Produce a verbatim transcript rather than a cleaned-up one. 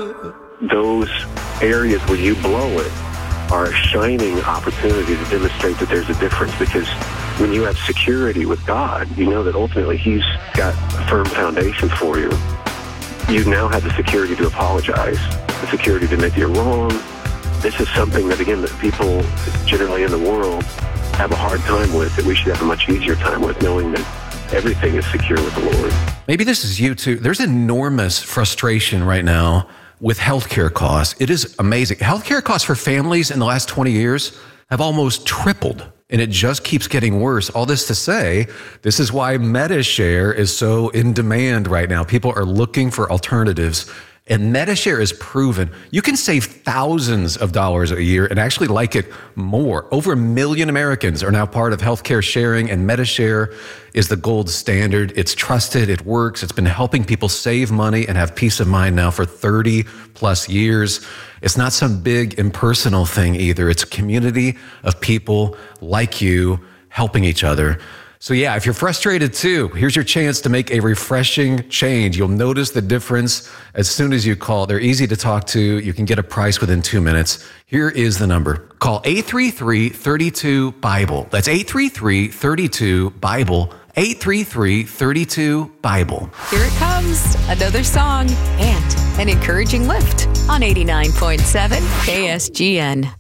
those areas where you blow it are a shining opportunity to demonstrate that there's a difference, because when you have security with God, you know that ultimately He's got a firm foundation for you. You now have the security to apologize, the security to admit you're wrong. This is something that, again, that people generally in the world have a hard time with, that we should have a much easier time with, knowing that everything is secure with the Lord. Maybe this is you too. There's enormous frustration right now with healthcare costs. It is amazing. Healthcare costs for families in the last twenty years have almost tripled, and it just keeps getting worse. All this to say, this is why Medi-Share is so in demand right now. People are looking for alternatives, and Medi-Share is proven. You can save thousands of dollars a year and actually like it more. Over a million Americans are now part of healthcare sharing, and Medi-Share is the gold standard. It's trusted, it works. It's been helping people save money and have peace of mind now for thirty plus years. It's not some big impersonal thing either. It's a community of people like you helping each other. So yeah, if you're frustrated too, here's your chance to make a refreshing change. You'll notice the difference as soon as you call. They're easy to talk to. You can get a price within two minutes. Here is the number. Call eight three three, three two, Bible. That's eight three three, three two, Bible. eight three three, three two, Bible. Here it comes, another song and an encouraging lift on eighty-nine point seven K S G N.